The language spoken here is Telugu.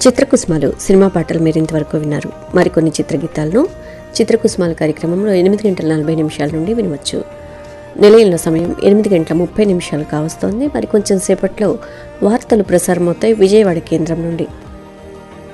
చిత్రకుసుమాలు సినిమా పాటలు మీరు ఇంతవరకు విన్నారు. మరికొన్ని చిత్రగీతాలను చిత్రకుసుమాల కార్యక్రమంలో 8:40 నుండి వినవచ్చు. నిలయంలో సమయం 8:30 కావస్తోంది. మరి కొంచెం సేపట్లో వార్తలు ప్రసారమవుతాయి విజయవాడ కేంద్రం నుండి.